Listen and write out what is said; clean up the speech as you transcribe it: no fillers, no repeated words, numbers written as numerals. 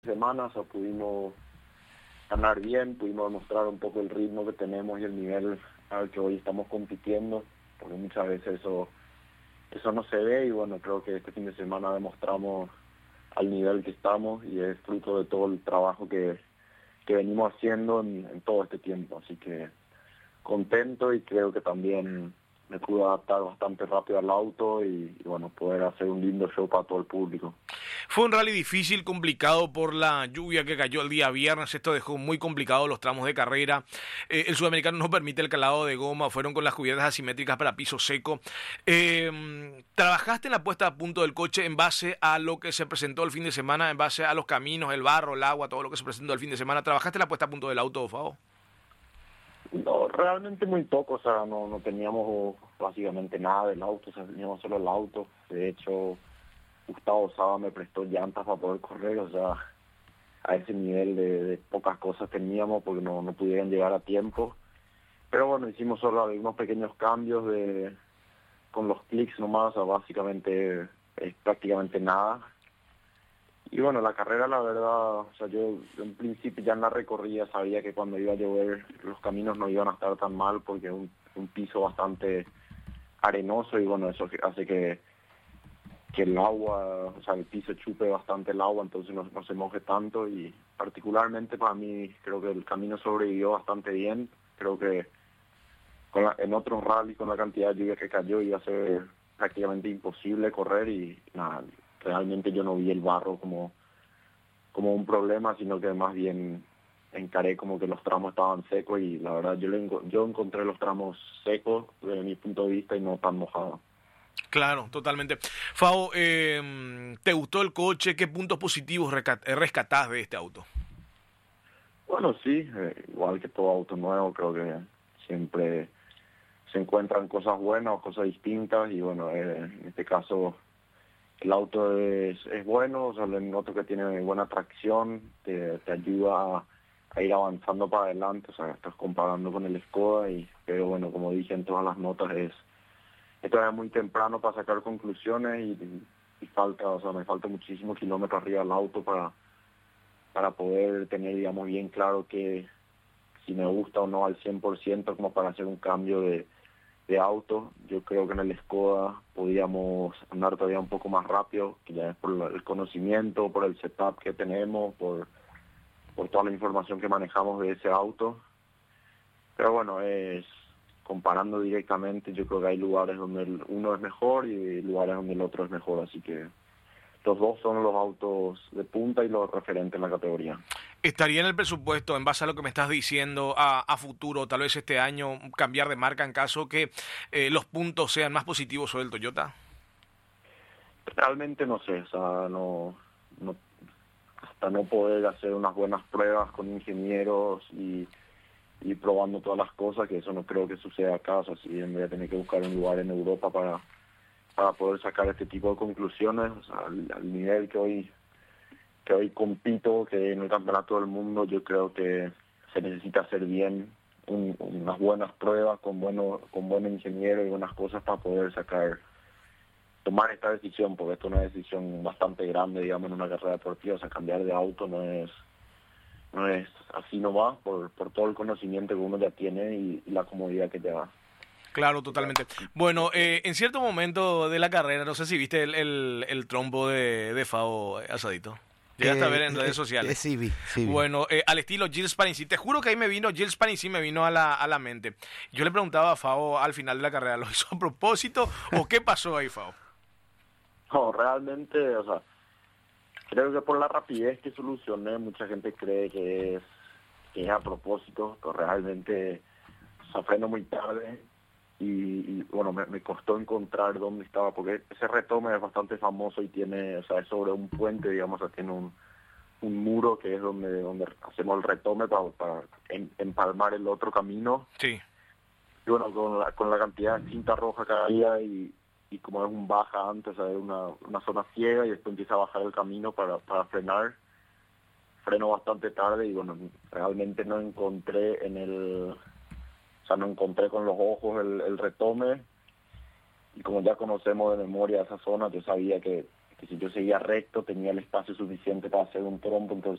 semanas, o pudimos ganar bien, pudimos demostrar un poco el ritmo que tenemos y el nivel al que hoy estamos compitiendo, porque muchas veces eso no se ve, y bueno, creo que este fin de semana demostramos al nivel que estamos, y es fruto de todo el trabajo que venimos haciendo en todo este tiempo. Así que contento, y creo que también me pude adaptar bastante rápido al auto y bueno, poder hacer un lindo show para todo el público. Fue un rally difícil, complicado por la lluvia que cayó el día viernes. Esto dejó muy complicado los tramos de carrera. El sudamericano no permite el calado de goma. Fueron con las cubiertas asimétricas para piso seco. ¿Trabajaste en la puesta a punto del coche en base a lo que se presentó el fin de semana, en base a los caminos, el barro, el agua, todo lo que se presentó el fin de semana? ¿Trabajaste en la puesta a punto del auto, Fabo? No, realmente muy poco, o sea, no teníamos básicamente nada del auto, o sea, teníamos solo el auto. De hecho, Gustavo Saba me prestó llantas para poder correr, o sea, a ese nivel de pocas cosas teníamos porque no pudieran llegar a tiempo. Pero bueno, hicimos solo algunos pequeños cambios con los clics nomás, o sea, básicamente es prácticamente nada. Y bueno, la carrera, la verdad, o sea, yo en principio ya en la recorrida sabía que cuando iba a llover los caminos no iban a estar tan mal, porque es un piso bastante arenoso, y bueno, eso hace que el agua, o sea, el piso chupe bastante el agua, entonces no se moje tanto. Y particularmente para mí creo que el camino sobrevivió bastante bien. Creo que en otros rallies, con la cantidad de lluvia que cayó, iba a ser prácticamente imposible correr, y nada, realmente yo no vi el barro como un problema, sino que más bien encaré como que los tramos estaban secos, y la verdad yo encontré los tramos secos desde mi punto de vista y no tan mojados. Claro, totalmente. Fabo, ¿te gustó el coche? ¿Qué puntos positivos rescatás de este auto? Bueno, sí, igual que todo auto nuevo, creo que siempre se encuentran cosas buenas o cosas distintas, y bueno, en este caso el auto es bueno, o sea, le noto que tiene buena tracción, te ayuda a ir avanzando para adelante, o sea, estás comparando con el Skoda, pero bueno, como dije en todas las notas, es todavía muy temprano para sacar conclusiones, y falta, o sea, me falta muchísimos kilómetros arriba del auto para poder tener, digamos, bien claro que si me gusta o no al 100%, como para hacer un cambio de auto. Yo creo que en el Skoda podíamos andar todavía un poco más rápido, que ya es por el conocimiento, por el setup que tenemos, por toda la información que manejamos de ese auto. Pero bueno, comparando directamente, yo creo que hay lugares donde uno es mejor y lugares donde el otro es mejor, así que los dos son los autos de punta y los referentes en la categoría. ¿Estaría en el presupuesto, en base a lo que me estás diciendo, a futuro, tal vez este año, cambiar de marca en caso que los puntos sean más positivos sobre el Toyota? Realmente no sé, o sea, hasta no poder hacer unas buenas pruebas con ingenieros y probando todas las cosas, que eso no creo que suceda acá, o sea, si bien voy a tener que buscar un lugar en Europa para poder sacar este tipo de conclusiones, o sea, al nivel que hoy compito, que en el campeonato del mundo, yo creo que se necesita hacer bien unas buenas pruebas con buenos ingenieros y buenas cosas para poder tomar esta decisión, porque esto es una decisión bastante grande, digamos, en una carrera deportiva. O sea, cambiar de auto no es así nomás, por todo el conocimiento que uno ya tiene y la comodidad que te da. Claro, totalmente. Bueno, en cierto momento de la carrera, no sé si viste el trompo de Fabo Asadito. Llegaste a ver en redes sociales. Sí, vi. Bueno, al estilo Jill Spanissi. Te juro que ahí Jill Spanissi me vino a la mente. Yo le preguntaba a Fabo al final de la carrera, ¿lo hizo a propósito o qué pasó ahí, Fabo? No, realmente, o sea, creo que por la rapidez que solucioné, mucha gente cree que es a propósito, pero realmente, o sea, freno muy tarde y bueno, me costó encontrar dónde estaba, porque ese retome es bastante famoso y tiene, o sea, es sobre un puente, digamos, o sea, tiene un muro que es donde hacemos el retome para empalmar el otro camino. Sí. Y bueno, con la cantidad de cinta roja que había y como es un baja antes, hay una zona ciega y después empieza a bajar el camino para frenar. Freno bastante tarde y bueno, realmente no encontré no encontré con los ojos el retome, y como ya conocemos de memoria esa zona, yo sabía que si yo seguía recto tenía el espacio suficiente para hacer un trompo, entonces